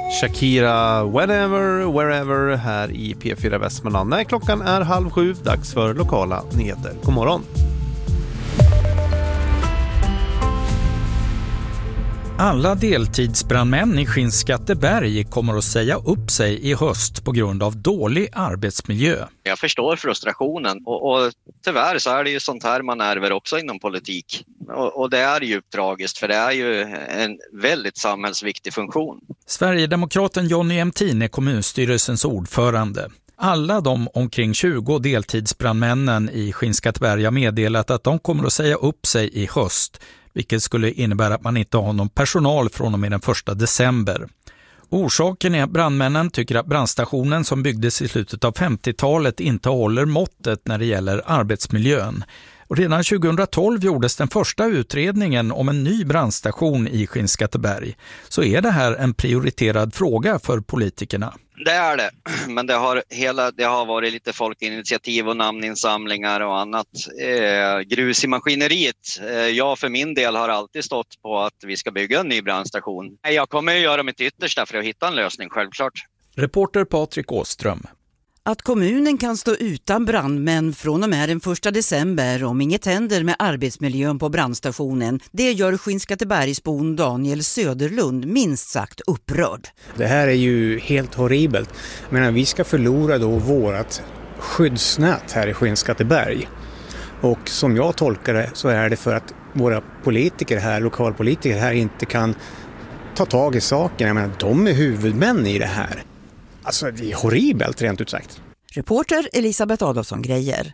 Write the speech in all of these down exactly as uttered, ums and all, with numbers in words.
Shakira, whenever, wherever här i P fyra Västmanland. När klockan är halv sju, dags för lokala nyheter. God morgon. Alla deltidsbrandmän i Skinnskatteberg kommer att säga upp sig i höst på grund av dålig arbetsmiljö. Jag förstår frustrationen och, och tyvärr så är det ju sånt här man ärver också inom politik. Och, och det är djupt tragiskt för det är ju en väldigt samhällsviktig funktion. Sverigedemokraten Johnny Emtin är kommunstyrelsens ordförande. Alla de omkring tjugo deltidsbrandmännen i Skinnskatteberg har meddelat att de kommer att säga upp sig i höst, vilket skulle innebära att man inte har någon personal från och med den första december. Orsaken är att brandmännen tycker att brandstationen som byggdes i slutet av femtiotalet inte håller måttet när det gäller arbetsmiljön. Och redan tjugohundratolv gjordes den första utredningen om en ny brandstation i Skinnskatteberg. Så är det här en prioriterad fråga för politikerna? Det är det, men det har, hela, det har varit lite folkinitiativ och namninsamlingar och annat. Eh, grus i maskineriet. Eh, jag för min del har alltid stått på att vi ska bygga en ny brandstation. Jag kommer att göra mitt yttersta för att hitta en lösning, självklart. Reporter Patrik Åström. Att kommunen kan stå utan brandmän från och med den första december om inget händer med arbetsmiljön på brandstationen, det gör Skinnskattebergsbon Daniel Söderlund minst sagt upprörd. Det här är ju helt horribelt. Jag menar, vi ska förlora då vårat skyddsnät här i Skinnskatteberg. Och som jag tolkar det så är det för att våra politiker här, lokalpolitiker här inte kan ta tag i saken. Jag menar, de är huvudmän i det här. Alltså det är horribelt rent ut sagt. Reporter Elisabeth Adolfsson Grejer.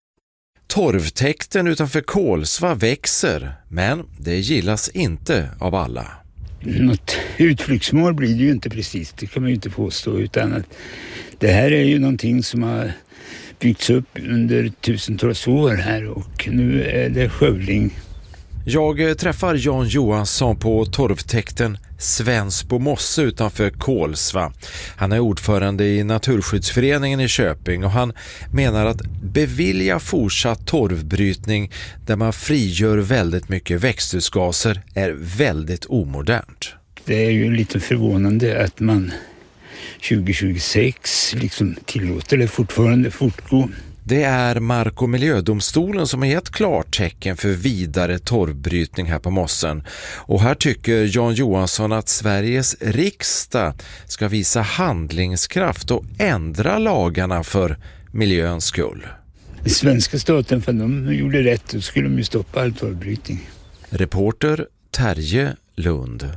Torvtäkten utanför Kolsva växer, men det gillas inte av alla. Något utflyktsmål blir det ju inte precis, det kan man ju inte påstå, utan att det här är ju någonting som har byggts upp under tusentals år här och nu är det skövling. Jag träffar Jan Johansson på torvtäkten Svensbo mosse utanför Kolsva. Han är ordförande i Naturskyddsföreningen i Köping och han menar att bevilja fortsatt torvbrytning där man frigör väldigt mycket växthusgaser är väldigt omodernt. Det är ju lite förvånande att man tjugo tjugosex liksom tillåter det fortfarande fortgå. Det är Mark- och miljödomstolen som har gett klartecken för vidare torvbrytning här på mossen. Och här tycker Jan Johansson att Sveriges riksdag ska visa handlingskraft och ändra lagarna för miljöns skull. Den svenska staten, för de gjorde rätt, då skulle de ju stoppa all torvbrytning. Reporter Terje Lund.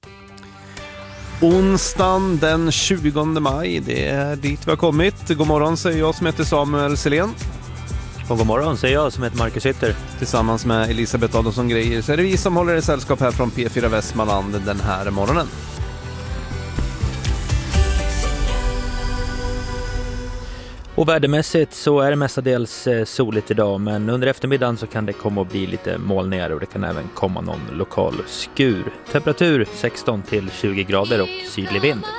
Onsdagen den tjugonde maj, det är dit vi har kommit. God morgon säger jag som heter Samuel Selén. Och god morgon säger jag som heter Marcus Ytter. Tillsammans med Elisabeth Adolfsson Grejer så är det vi som håller i sällskap här från P fyra Västmanland den här morgonen. Och värdemässigt så är det mestadels soligt idag, men under eftermiddagen så kan det komma att bli lite molnigare och det kan även komma någon lokal skur. Temperatur sexton till tjugo grader och sydlig vind.